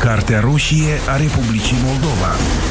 Cartea roșie a Republicii Moldova.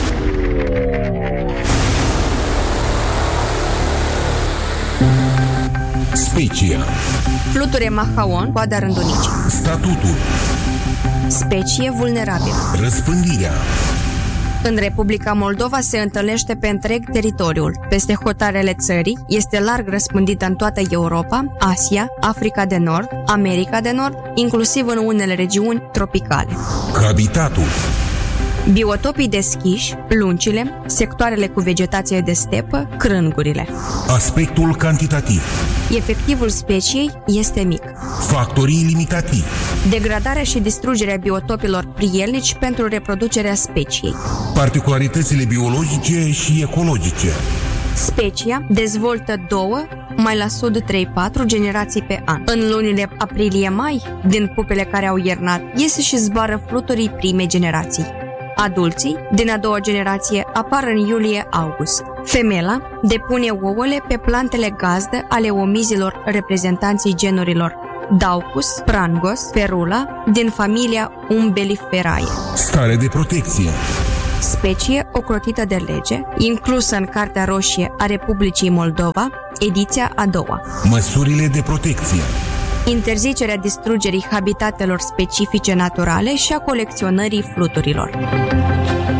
Specia. Fluture mahaon, coada rândunicii. Statutul. Specie vulnerabilă. Răspândirea. În Republica Moldova se întâlnește pe întreg teritoriul. Peste hotarele țării, este larg răspândită în toată Europa, Asia, Africa de Nord, America de Nord, inclusiv în unele regiuni tropicale. Habitatul. Biotopii deschiși, luncile, sectoarele cu vegetație de stepă, crângurile. Aspectul cantitativ. Efectivul speciei este mic. Factorii limitativi. Degradarea și distrugerea biotopilor prielnici pentru reproducerea speciei. Particularitățile biologice și ecologice. Specia dezvoltă 2, mai la sud 3-4 generații pe an. În lunile aprilie-mai, din pupele care au iernat, iese și zboară fluturii primei generații. Adulții, din a doua generație, apar în iulie-august. Femela depune ouăle pe plantele gazdă ale omizilor reprezentanții genurilor Daucus, Prangos, Ferula, din familia Umbelliferae. Stare de protecție. Specie ocrotită de lege, inclusă în Cartea Roșie a Republicii Moldova, ediția a doua. Măsurile de protecție. Interzicerea distrugerii habitatelor specifice naturale și a colecționării fluturilor.